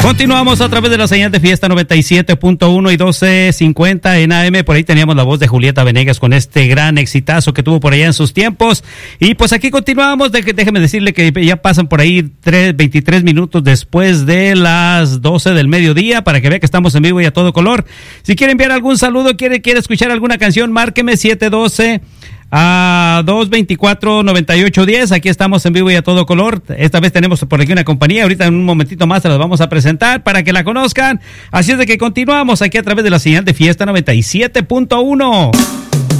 Continuamos a través de la señal de Fiesta 97.1 y 1250 en AM. Por ahí teníamos la voz de Julieta Venegas con este gran exitazo que tuvo por allá en sus tiempos. Y pues aquí continuamos. Déjeme decirle que ya pasan por ahí 23 minutos después de las 12 del mediodía para que vea que estamos en vivo y a todo color. Si quiere enviar algún saludo, quiere escuchar alguna canción, márqueme 712 a 224-9810. Aquí estamos en vivo y a todo color. Esta vez tenemos por aquí una compañía. Ahorita en un momentito más se las vamos a presentar para que la conozcan. Así es de que continuamos aquí a través de la señal de Fiesta 97.1.